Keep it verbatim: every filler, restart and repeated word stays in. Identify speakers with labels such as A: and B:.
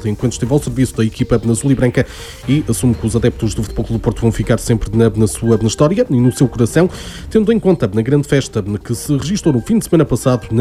A: enquanto esteve ao serviço da equipa azul e branca, e assume que os adeptos do Futebol Clube do Porto vão ficar sempre na, na sua na história e no seu coração, tendo em conta na grande festa que se registrou no fim de semana passado na